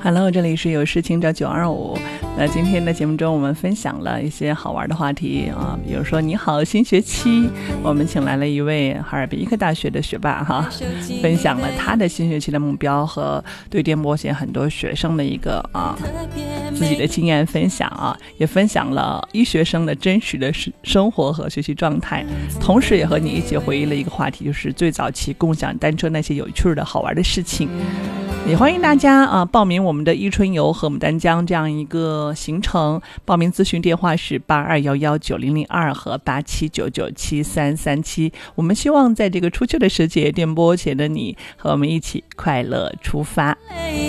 Hello， 这里是有事情找925。那今天的节目中，我们分享了一些好玩的话题啊，比如说你好新学期，我们请来了一位哈尔滨医科大学的学霸哈，分享了他的新学期的目标和对电波线很多学生的一个自己的经验分享啊，也分享了医学生的真实的生活和学习状态，同时也和你一起回忆了一个话题，就是最早期共享单车那些有趣的好玩的事情。也欢迎大家报名我们的伊春游和牡丹江这样一个行程，报名咨询电话是82119002和87997337。我们希望在这个初秋的时节，电波前的你和我们一起快乐出发。